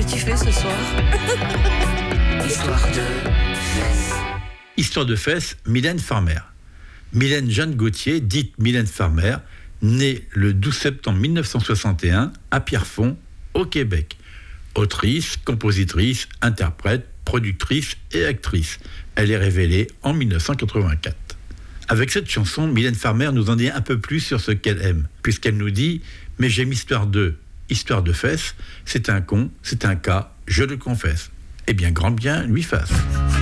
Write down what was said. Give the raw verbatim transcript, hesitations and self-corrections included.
tu fais ce soir? Histoire de fesses. Histoire de fesses, Mylène Farmer. Mylène Jeanne Gauthier, dite Mylène Farmer, née le douze septembre mille neuf cent soixante et un à Pierrefonds, au Québec. Autrice, compositrice, interprète, productrice et actrice. Elle est révélée en mille neuf cent quatre-vingt-quatre. Avec cette chanson, Mylène Farmer nous en dit un peu plus sur ce qu'elle aime, puisqu'elle nous dit « Mais j'aime histoire de, histoire de fesses, c'est un con, c'est un cas, je le confesse. » Eh bien, grand bien lui fasse.